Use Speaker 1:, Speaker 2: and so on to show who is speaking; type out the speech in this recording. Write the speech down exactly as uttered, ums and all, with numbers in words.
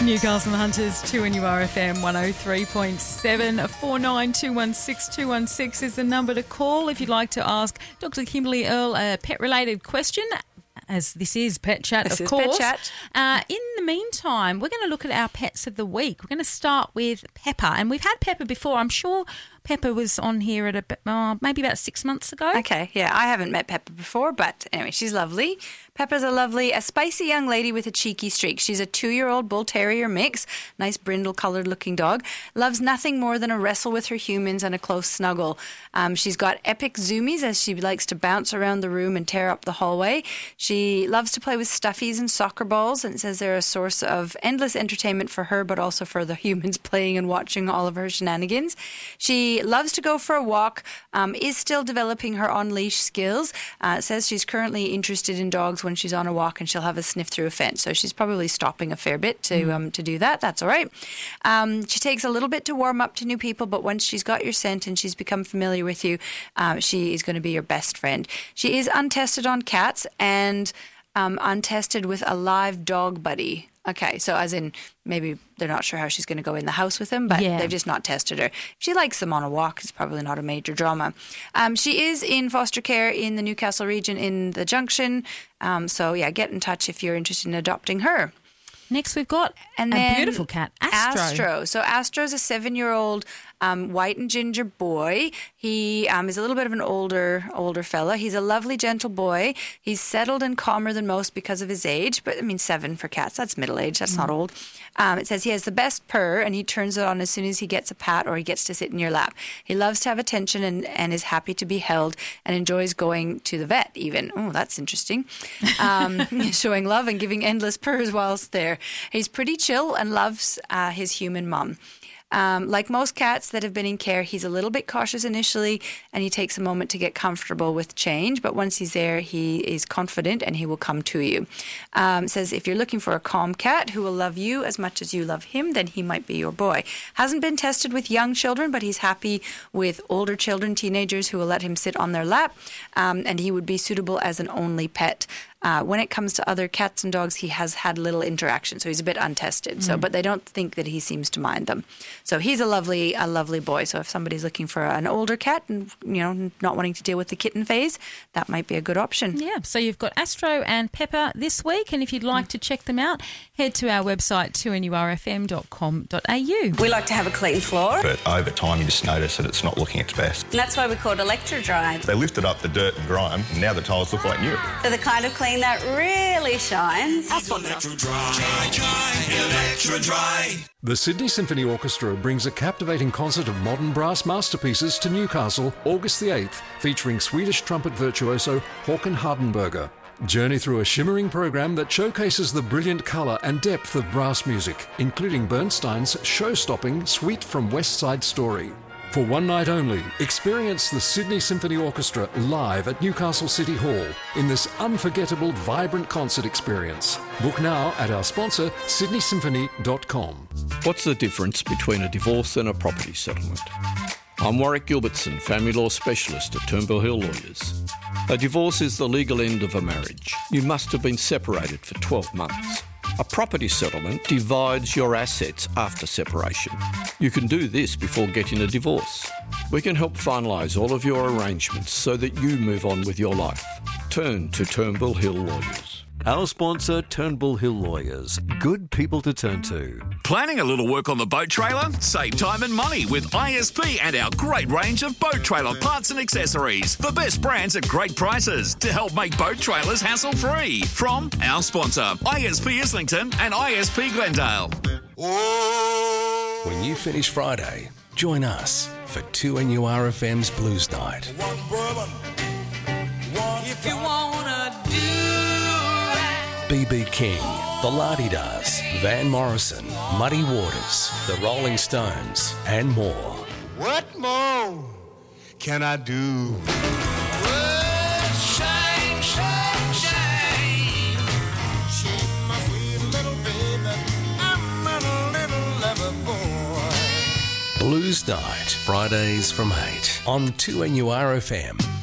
Speaker 1: Newcastle Hunters, two N U R F M one oh three point seven. four nine two one six two one six is the number to call if you'd like to ask Doctor Kimberly Earle a pet-related question, as this is Pet Chat,
Speaker 2: this
Speaker 1: of
Speaker 2: is
Speaker 1: course.
Speaker 2: Pet Chat.
Speaker 1: Uh, in the meantime, we're going to look at our pets of the week. We're going to start with Pepper, and we've had Pepper before. I'm sure Pepper was on here at a, uh, maybe about six months ago.
Speaker 2: Okay, yeah, I haven't met Pepper before, but anyway, she's lovely. Pepper's a lovely, a spicy young lady with a cheeky streak. She's a two-year-old bull terrier mix, nice brindle-coloured looking dog. Loves nothing more than a wrestle with her humans and a close snuggle. Um, she's got epic zoomies as she likes to bounce around the room and tear up the hallway. She loves to play with stuffies and soccer balls, and says they're a source of endless entertainment for her, but also for the humans playing and watching all of her shenanigans. She loves to go for a walk, um, is still developing her on-leash skills. Uh, says she's currently interested in dogs when she's on a walk, and she'll have a sniff through a fence. So she's probably stopping a fair bit to mm. um, to do that. That's all right. Um, she takes a little bit to warm up to new people, but once she's got your scent and she's become familiar with you, uh, she is going to be your best friend. She is untested on cats and um, untested with a live dog buddy. Okay, so as in maybe they're not sure how she's going to go in the house with him, but yeah. they've just not tested her. If she likes them on a walk, it's probably not a major drama. Um, she is in foster care in the Newcastle region in the Junction. Um, so, yeah, get in touch if you're interested in adopting her.
Speaker 1: Next we've got
Speaker 2: and
Speaker 1: a
Speaker 2: then
Speaker 1: beautiful cat, Astro.
Speaker 2: Astro. So Astro's a seven-year-old um, white and ginger boy. He um, is a little bit of an older older fella. He's a lovely, gentle boy. He's settled and calmer than most because of his age. But, I mean, seven for cats, that's middle age. That's mm. not old. Um, it says he has the best purr, and he turns it on as soon as he gets a pat or he gets to sit in your lap. He loves to have attention and, and is happy to be held and enjoys going to the vet even. Oh, that's interesting. Um, showing love and giving endless purrs whilst there. He's pretty chill and loves uh, his human mum. Um, like most cats that have been in care, he's a little bit cautious initially, and he takes a moment to get comfortable with change. But once he's there, he is confident and he will come to you. Um, says if you're looking for a calm cat who will love you as much as you love him, then he might be your boy. Hasn't been tested with young children, but he's happy with older children, teenagers who will let him sit on their lap, um, and he would be suitable as an only pet. Uh, when it comes to other cats and dogs, he has had little interaction, so he's a bit untested. Mm. So, but they don't think that he seems to mind them. So he's a lovely, a lovely boy. So if somebody's looking for an older cat and, you know, not wanting to deal with the kitten phase, that might be a good option.
Speaker 1: Yeah. So you've got Astro and Pepper this week, and if you'd like mm. to check them out, head to our website two N U R F M dot com dot A U.
Speaker 3: We like to have a clean floor,
Speaker 4: but over time you just notice that it's not looking its best.
Speaker 3: And that's why we call it Electro-Dry.
Speaker 4: They lifted up the dirt and grime, and now the tiles look like new.
Speaker 3: So the kind of clean that really shines.
Speaker 5: Electro-Dry, Electro-Dry.
Speaker 6: The Sydney Symphony Orchestra brings a captivating concert of modern brass masterpieces to Newcastle, August the eighth, featuring Swedish trumpet virtuoso Håkan Hardenberger. Journey through a shimmering program that showcases the brilliant colour and depth of brass music, including Bernstein's show-stopping Suite from West Side Story. For one night only, experience the Sydney Symphony Orchestra live at Newcastle City Hall in this unforgettable, vibrant concert experience. Book now at our sponsor, sydney symphony dot com.
Speaker 7: What's the difference between a divorce and a property settlement? I'm Warwick Gilbertson, family law specialist at Turnbull Hill Lawyers. A divorce is the legal end of a marriage. You must have been separated for twelve months. A property settlement divides your assets after separation. You can do this before getting a divorce. We can help finalise all of your arrangements so that you move on with your life. Turn to Turnbull Hill Lawyers.
Speaker 8: Our sponsor, Turnbull Hill Lawyers. Good people to turn to.
Speaker 5: Planning a little work on the boat trailer? Save time and money with I S P and our great range of boat trailer parts and accessories. The best brands at great prices to help make boat trailers hassle-free. From our sponsor, I S P Islington and I S P Glendale.
Speaker 9: When you finish Friday, join us for two N U R F M's Blues Night.
Speaker 10: If you wanna do
Speaker 9: B B King, The La-Di-Das, Van Morrison, Muddy Waters, The Rolling Stones, and more.
Speaker 11: What more can I do?
Speaker 10: well, shine, shine, shine. Shine, my sweet little baby. I'm a little lover boy.
Speaker 9: Blues Night, Fridays from eight on two N U R F M.